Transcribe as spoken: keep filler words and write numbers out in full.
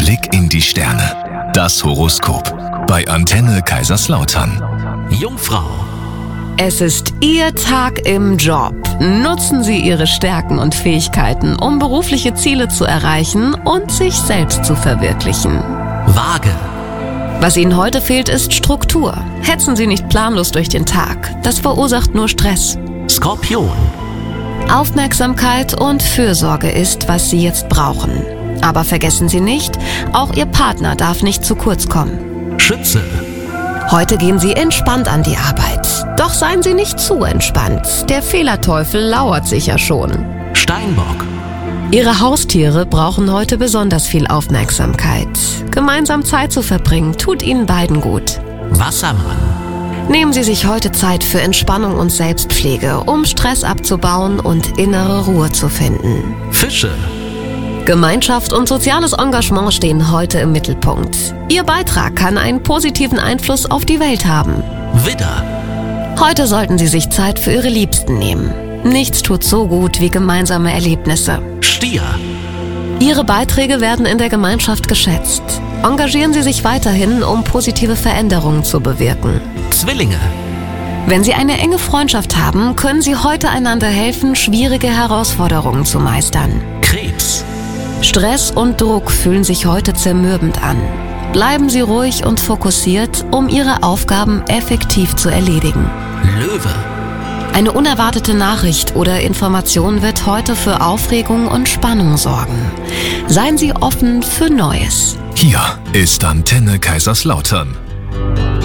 Blick in die Sterne. Das Horoskop bei Antenne Kaiserslautern. Jungfrau. Es ist Ihr Tag im Job. Nutzen Sie Ihre Stärken und Fähigkeiten, um berufliche Ziele zu erreichen und sich selbst zu verwirklichen. Waage. Was Ihnen heute fehlt, ist Struktur. Hetzen Sie nicht planlos durch den Tag. Das verursacht nur Stress. Skorpion. Aufmerksamkeit und Fürsorge ist, was Sie jetzt brauchen. Aber vergessen Sie nicht, auch Ihr Partner darf nicht zu kurz kommen. Schütze. Heute gehen Sie entspannt an die Arbeit. Doch seien Sie nicht zu entspannt. Der Fehlerteufel lauert sicher schon. Steinbock. Ihre Haustiere brauchen heute besonders viel Aufmerksamkeit. Gemeinsam Zeit zu verbringen, tut Ihnen beiden gut. Wassermann. Nehmen Sie sich heute Zeit für Entspannung und Selbstpflege, um Stress abzubauen und innere Ruhe zu finden. Fische. Gemeinschaft und soziales Engagement stehen heute im Mittelpunkt. Ihr Beitrag kann einen positiven Einfluss auf die Welt haben. Widder. Heute sollten Sie sich Zeit für Ihre Liebsten nehmen. Nichts tut so gut wie gemeinsame Erlebnisse. Stier. Ihre Beiträge werden in der Gemeinschaft geschätzt. Engagieren Sie sich weiterhin, um positive Veränderungen zu bewirken. Zwillinge. Wenn Sie eine enge Freundschaft haben, können Sie heute einander helfen, schwierige Herausforderungen zu meistern. Krebs. Stress und Druck fühlen sich heute zermürbend an. Bleiben Sie ruhig und fokussiert, um Ihre Aufgaben effektiv zu erledigen. Löwe. Eine unerwartete Nachricht oder Information wird heute für Aufregung und Spannung sorgen. Seien Sie offen für Neues. Hier ist Antenne Kaiserslautern.